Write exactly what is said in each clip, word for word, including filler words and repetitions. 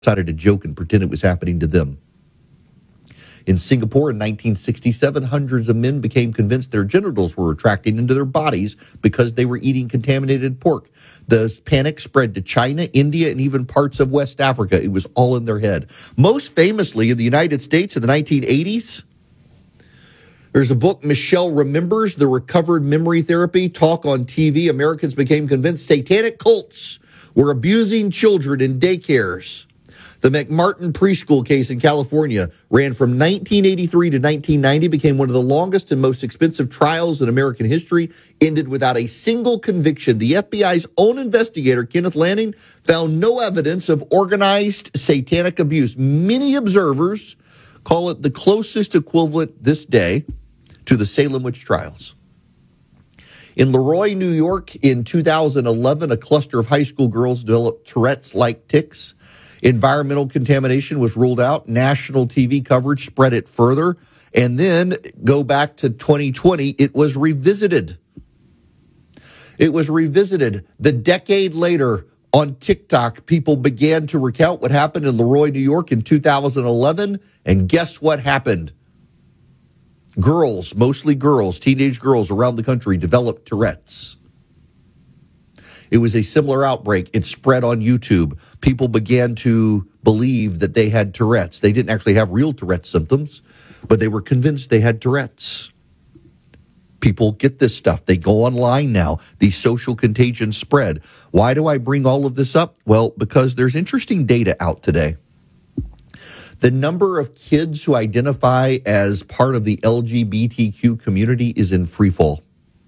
decided to joke and pretend it was happening to them. In Singapore in nineteen sixty-seven, hundreds of men became convinced their genitals were retracting into their bodies because they were eating contaminated pork. The panic spread to China, India, and even parts of West Africa. It was all in their head. Most famously, in the United States in the nineteen eighties, there's a book, Michelle Remembers, The Recovered Memory Therapy, talk on T V. Americans became convinced satanic cults were abusing children in daycares. The McMartin preschool case in California ran from nineteen eighty-three to nineteen ninety, became one of the longest and most expensive trials in American history, ended without a single conviction. The F B I's own investigator, Kenneth Lanning, found no evidence of organized satanic abuse. Many observers call it the closest equivalent this day to the Salem witch trials. In Leroy, New York, in two thousand eleven, a cluster of high school girls developed Tourette's-like tics. Environmental contamination was ruled out. National T V coverage spread it further. And then go back to twenty twenty, it was revisited. It was revisited. The decade later on TikTok, people began to recount what happened in Leroy, New York in two thousand eleven. And guess what happened? Girls, mostly girls, teenage girls around the country developed Tourette's. It was a similar outbreak. It spread on YouTube. People began to believe that they had Tourette's. They didn't actually have real Tourette's symptoms, but they were convinced they had Tourette's. People get this stuff. They go online now. The social contagion spread. Why do I bring all of this up? Well, because there's interesting data out today. The number of kids who identify as part of the L G B T Q community is in free fall.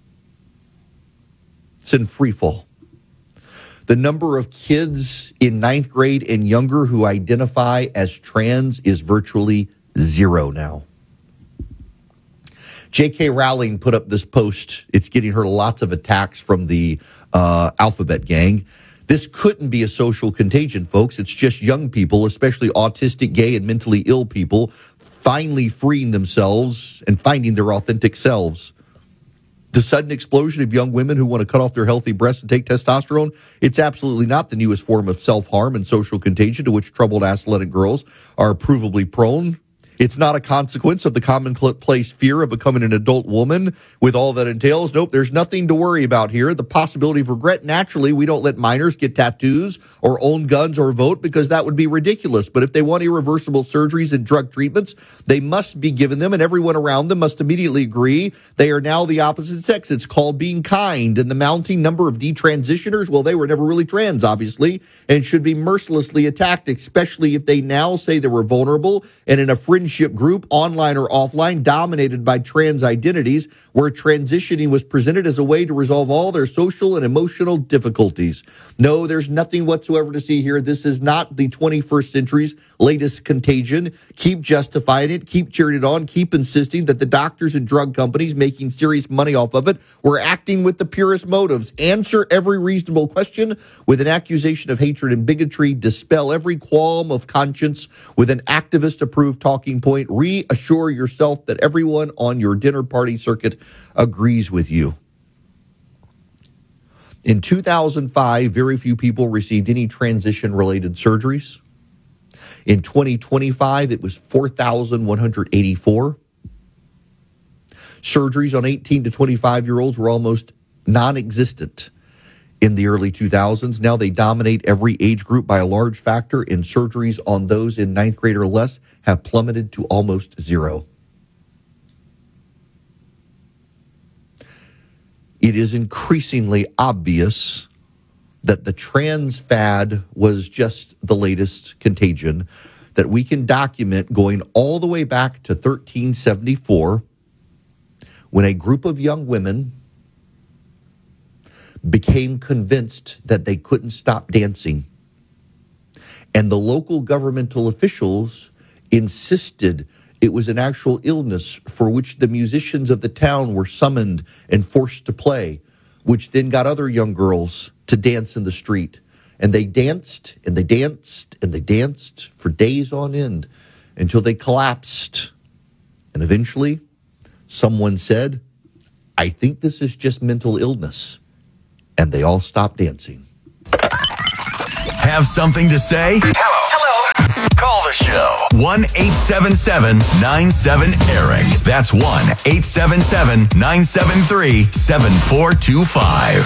It's in free fall. The number of kids in ninth grade and younger who identify as trans is virtually zero now. J K. Rowling put up this post. It's getting her lots of attacks from the uh, Alphabet gang. This couldn't be a social contagion, folks. It's just young people, especially autistic, gay, and mentally ill people, finally freeing themselves and finding their authentic selves. The sudden explosion of young women who want to cut off their healthy breasts and take testosterone, it's absolutely not the newest form of self-harm and social contagion to which troubled athletic girls are provably prone. It's not a consequence of the commonplace fear of becoming an adult woman with all that entails. Nope, there's nothing to worry about here. The possibility of regret, naturally, we don't let minors get tattoos or own guns or vote because that would be ridiculous. But if they want irreversible surgeries and drug treatments, they must be given them, and everyone around them must immediately agree they are now the opposite sex. It's called being kind. And the mounting number of detransitioners, well, they were never really trans, obviously, and should be mercilessly attacked, especially if they now say they were vulnerable and in a fringe group, online or offline, dominated by trans identities, where transitioning was presented as a way to resolve all their social and emotional difficulties. No, there's nothing whatsoever to see here. This is not the twenty-first century's latest contagion. Keep justifying it, keep cheering it on, keep insisting that the doctors and drug companies making serious money off of it were acting with the purest motives. Answer every reasonable question with an accusation of hatred and bigotry. Dispel every qualm of conscience with an activist-approved talking point. Reassure yourself that everyone on your dinner party circuit agrees with you. In two thousand five, very few people received any transition-related surgeries. In twenty twenty-five, it was four thousand one hundred eighty-four. Surgeries on eighteen to twenty-five-year-olds were almost non-existent in the early two thousands. Now they dominate every age group by a large factor, and surgeries on those in ninth grade or less have plummeted to almost zero. It is increasingly obvious that the trans fad was just the latest contagion that we can document going all the way back to thirteen seventy-four, when a group of young women became convinced that they couldn't stop dancing. And the local governmental officials insisted it was an actual illness for which the musicians of the town were summoned and forced to play, which then got other young girls to dance in the street. And they danced and they danced and they danced for days on end until they collapsed. And eventually, someone said, I think this is just mental illness. And they all stopped dancing. Have something to say? Hello. Hello. one eight seven seven nine seven Eric. That's one eight seven seven nine seven three seven four two five.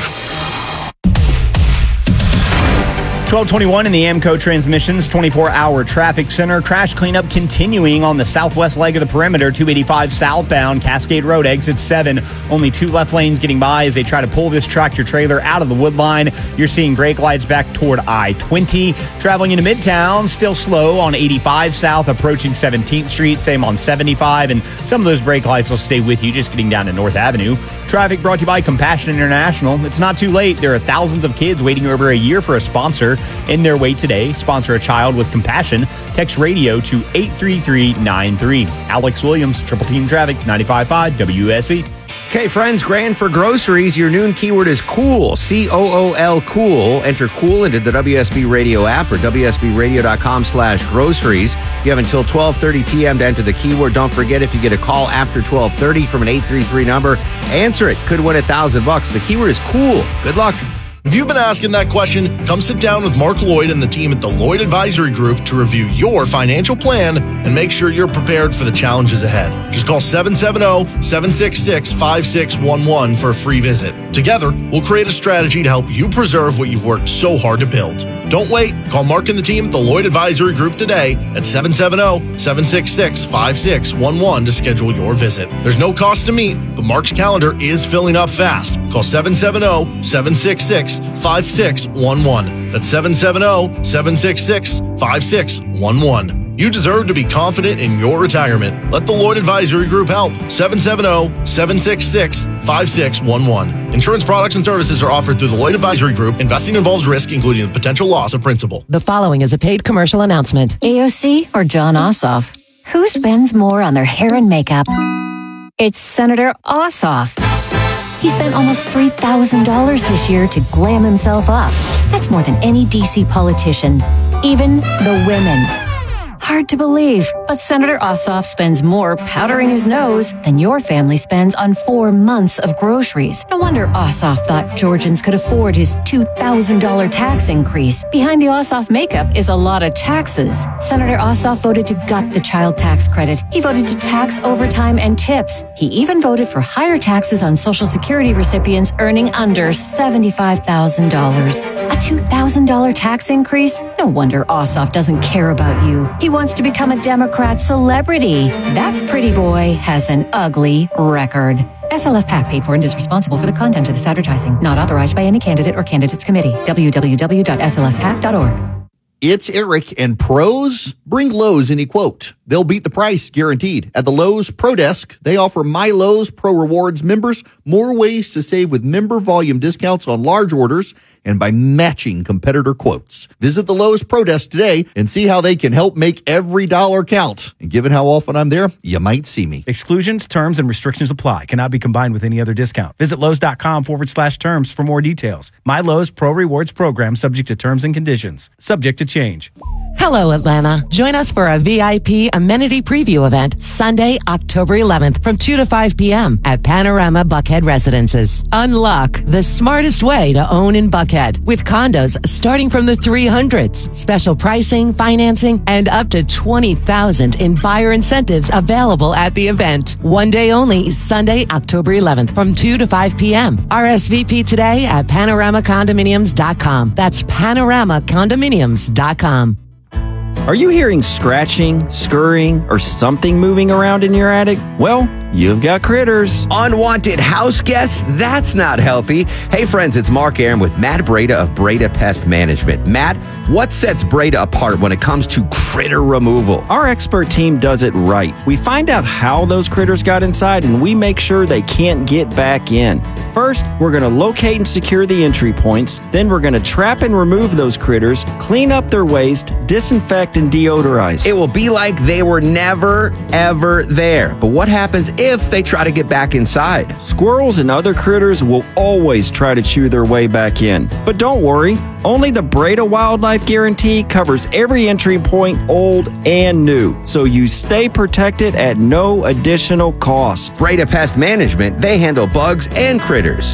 twelve twenty-one in the AMCO Transmissions twenty-four hour traffic center. Crash cleanup continuing on the southwest leg of the perimeter, two eighty-five southbound, Cascade Road, exit seven. Only two left lanes getting by as they try to pull this tractor trailer out of the wood line. You're seeing brake lights back toward I twenty. Traveling into Midtown, still slow on eighty-five south, approaching seventeenth Street. Same on seventy-five, and some of those brake lights will stay with you just getting down to North Avenue. Traffic brought to you by Compassion International. It's not too late. There are thousands of kids waiting over a year for a sponsor. In their way today, sponsor a child with compassion. Text radio to eight three three nine three. Alex Williams, Triple Team Traffic, ninety-five point five W S B. Okay, friends, grand for groceries. Your noon keyword is cool. C O O L, cool. Enter cool into the W S B Radio app or W S B radio dot com slash groceries. You have until twelve thirty p.m. to enter the keyword. Don't forget, if you get a call after twelve thirty from an eight three three number, answer it. Could win a thousand bucks. The keyword is cool. Good luck. If you've been asking that question, come sit down with Mark Lloyd and the team at the Lloyd Advisory Group to review your financial plan and make sure you're prepared for the challenges ahead. Just call seven seven zero, seven six six, five six one one for a free visit. Together, we'll create a strategy to help you preserve what you've worked so hard to build. Don't wait. Call Mark and the team at the Lloyd Advisory Group today at seven seven zero, seven six six, five six one one to schedule your visit. There's no cost to meet, but Mark's calendar is filling up fast. Call seven seven zero, seven six six, five six one one. That's seven seven zero, seven six six, five six one one. You deserve to be confident in your retirement. Let the Lloyd Advisory Group help. seven seven zero, seven six six, five six one one. Insurance products and services are offered through the Lloyd Advisory Group. Investing involves risk, including the potential loss of principal. The following is a paid commercial announcement. A O C or John Ossoff? Who spends more on their hair and makeup? It's Senator Ossoff. He spent almost three thousand dollars this year to glam himself up. That's more than any D C politician, even the women. Hard to believe, but Senator Ossoff spends more powdering his nose than your family spends on four months of groceries. No wonder Ossoff thought Georgians could afford his two thousand dollars tax increase. Behind the Ossoff makeup is a lot of taxes. Senator Ossoff voted to gut the child tax credit. He voted to tax overtime and tips. He even voted for higher taxes on Social Security recipients earning under seventy-five thousand dollars. A two thousand dollars tax increase? No wonder Ossoff doesn't care about you. He wants to become a Democrat celebrity. That pretty boy has an ugly record. S L F PAC paid for and is responsible for the content of this advertising. Not authorized by any candidate or candidates committee. w w w dot s l f pac dot org. It's Eric, and pros bring Lowe's any quote. They'll beat the price, guaranteed. At the Lowe's Pro Desk, they offer My Lowe's Pro Rewards members more ways to save with member volume discounts on large orders and by matching competitor quotes. Visit the Lowe's Pro Desk today and see how they can help make every dollar count. And given how often I'm there, you might see me. Exclusions, terms, and restrictions apply. Cannot be combined with any other discount. Visit Lowe's.com forward slash terms for more details. My Lowe's Pro Rewards program subject to terms and conditions. Subject to change. Hello, Atlanta. Join us for a V I P amenity preview event Sunday, October eleventh from two to five p.m. at Panorama Buckhead Residences. Unlock the smartest way to own in Buckhead with condos starting from the three hundreds. Special pricing, financing, and up to twenty thousand dollars in buyer incentives available at the event. One day only, Sunday, October eleventh from two to five p.m. R S V P today at panorama condominiums dot com. That's panorama condominiums dot com. Are you hearing scratching, scurrying, or something moving around in your attic? Well, you've got critters. Unwanted house guests? That's not healthy. Hey, friends, it's Mark Aaron with Matt Breda of Breda Pest Management. Matt, what sets Breda apart when it comes to critter removal? Our expert team does it right. We find out how those critters got inside, and we make sure they can't get back in. First, we're going to locate and secure the entry points. Then we're going to trap and remove those critters, clean up their waste, disinfect, and deodorize. It will be like they were never, ever there. But what happens if they try to get back inside? Squirrels and other critters will always try to chew their way back in. But don't worry, only the Breda Wildlife Guarantee covers every entry point, old and new, so you stay protected at no additional cost. Breda Pest Management, they handle bugs and critters.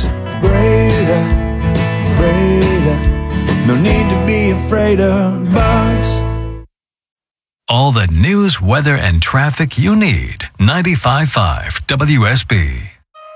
Breda, Breda, no need to be afraid of bugs. All the news, weather, and traffic you need. ninety-five point five W S B.